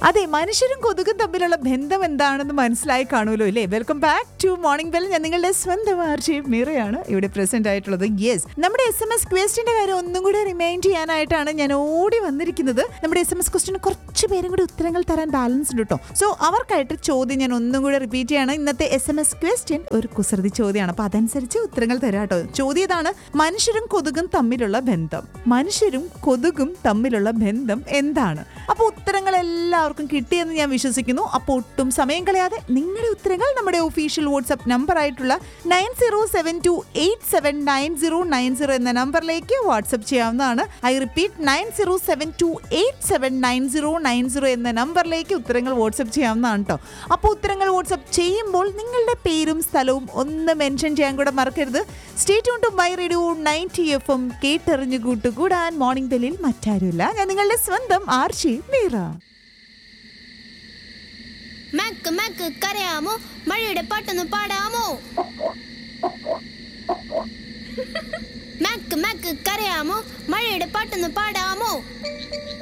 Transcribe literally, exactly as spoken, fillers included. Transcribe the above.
അതെ, മനുഷ്യരും കൊതുകും തമ്മിലുള്ള ബന്ധം എന്താണെന്ന് മനസ്സിലായി കാണുമല്ലോ അല്ലേ? Welcome back to morning bell. ഞാൻ നിങ്ങളുടെ സ്വന്തം ആർജി മീറയാണ് ഇവിടെ പ്രസന്റ് ആയിട്ടുള്ളത്. യെസ്, നമ്മുടെ എസ് എം എസ് ക്വസ്റ്റിന്റെ കാര്യം ഒന്നും കൂടി റിമൈൻഡ് ചെയ്യാനായിട്ടാണ് ഞാൻ ഓടി വന്നിരിക്കുന്നത്. നമ്മുടെ എസ് എം എസ് ക്വസ്റ്റിന് കുറച്ച് പേരും കൂടി ഉത്തരങ്ങൾ തരാൻ ബാലൻസ് ഉണ്ട് കേട്ടോ. സോ അവർക്കായിട്ട് ചോദ്യം ഞാൻ ഒന്നും കൂടി റിപ്പീറ്റ് ചെയ്യാണ്. ഇന്നത്തെ എസ് എം എസ് ക്വസ്റ്റ്യൻ ഒരു കുസൃതി ചോദ്യമാണ്, അപ്പൊ അതനുസരിച്ച് ഉത്തരങ്ങൾ തരാം കേട്ടോ. ചോദ്യം ഇതാണ്: മനുഷ്യരും കൊതുകും തമ്മിലുള്ള ബന്ധം മനുഷ്യരും കൊതുകും തമ്മിലുള്ള ബന്ധം എന്താണ്? അപ്പൊ ഉത്തരങ്ങൾ എല്ലാവർക്കും കിട്ടിയെന്ന് ഞാൻ വിശ്വസിക്കുന്നു. അപ്പോൾ ഒട്ടും സമയം കളയാതെ നിങ്ങളുടെ ഉത്തരങ്ങൾ നമ്മുടെ ഒഫീഷ്യൽ വാട്സ്ആപ്പ് നമ്പർ ആയിട്ടുള്ള nine zero seven to eight seven nine zero nine zero എന്ന നമ്പറിലേക്ക് വാട്സ്ആപ്പ് ചെയ്യാവുന്നതാണ്. I repeat, nine zero seven to eight seven nine zero nine zero എന്ന നമ്പറിലേക്ക് ഉത്തരങ്ങൾ വാട്സ്ആപ്പ് ചെയ്യാവുന്നതാണ് കേട്ടോ. അപ്പോൾ ഉത്തരങ്ങൾ വാട്സ്ആപ്പ് ചെയ്യുമ്പോൾ നിങ്ങളുടെ പേരും സ്ഥലവും ഒന്ന് മെൻഷൻ ചെയ്യാൻ കൂടെ മറക്കരുത്. Stay tune to my radio ninety F M, കേട്ടറിഞ്ഞു കൂട്ടുകൂടാൻ മോർണിംഗ് ബെല്ലിൽ മറ്റാരുമില്ല. ഞാൻ നിങ്ങളുടെ സ്വന്തം ആർജി മീറ. മക്ക് മക്ക് കരയാമോ, മഴയുടെ പാട്ടൊന്ന് പാടാമോ? മക്ക് മക്ക് കരയാമോ, മഴയുടെ പാട്ടൊന്ന് പാടാമോ?